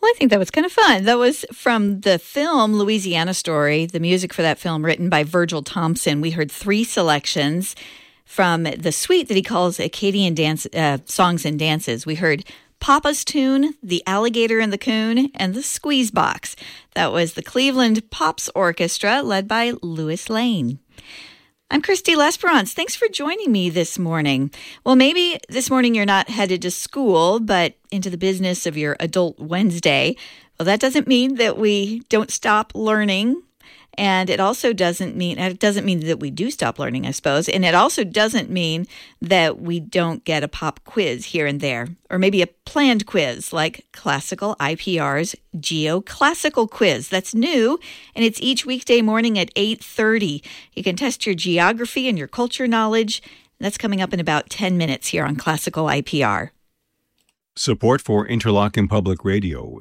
I think that was kind of fun. That was from the film Louisiana Story, the music for that film written by Virgil Thompson. We heard 3 selections from the suite that he calls Acadian dance songs and dances. We heard Papa's Tune, The Alligator and the Coon, and The Squeeze Box. That was the Cleveland Pops Orchestra, led by Louis Lane. I'm Christy Lesperance. Thanks for joining me this morning. Well, maybe this morning you're not headed to school, but into the business of your Adult Wednesday. Well, that doesn't mean that we don't stop learning. And it doesn't mean that we do stop learning, I suppose. And it also doesn't mean that we don't get a pop quiz here and there, or maybe a planned quiz like Classical IPR's Geoclassical Quiz. That's new, and it's each weekday morning at 8:30. You can test your geography and your culture knowledge. That's coming up in about 10 minutes here on Classical IPR. Support for Interlochen Public Radio